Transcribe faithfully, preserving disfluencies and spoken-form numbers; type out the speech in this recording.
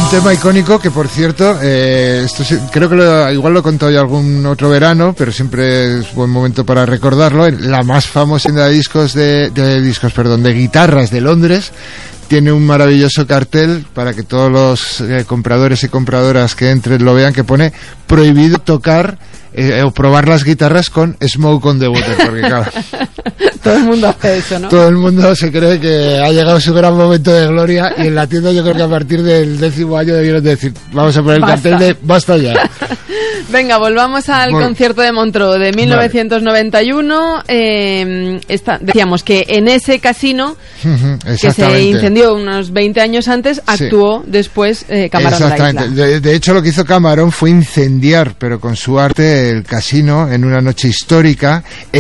tema icónico que, por cierto, eh, esto sí, creo que lo, igual lo he contado ya algún otro verano, pero siempre es buen momento para recordarlo. La más famosa tienda de discos de, de discos, perdón, de guitarras de Londres tiene un maravilloso cartel para que todos los eh, compradores y compradoras que entren lo vean, que pone prohibido tocar eh, o probar las guitarras con Smoke on the Water, porque claro, todo el mundo hace eso, ¿no? Todo el mundo se cree que ha llegado su gran momento de gloria, y en la tienda yo creo que a partir del décimo año debieron decir, vamos a poner el Basta. cartel de basta ya. Venga, volvamos al Bueno, concierto de Montreux de mil novecientos noventa y uno. Eh, esta, decíamos que en ese casino, que se incendió unos veinte años antes, actuó sí. después eh, Camarón Exactamente. de la Isla. De, de hecho, lo que hizo Camarón fue incendiar, pero con su arte, el casino en una noche histórica.